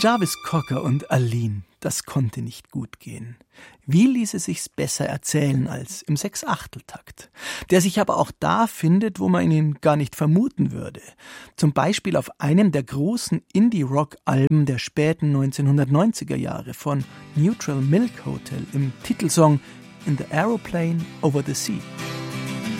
Jarvis Cocker und Aline, das konnte nicht gut gehen. Wie ließe sich's besser erzählen als im Sechsachteltakt, der sich aber auch da findet, wo man ihn gar nicht vermuten würde. Zum Beispiel auf einem der großen Indie-Rock-Alben der späten 1990er Jahre von Neutral Milk Hotel im Titelsong In the Aeroplane Over the Sea.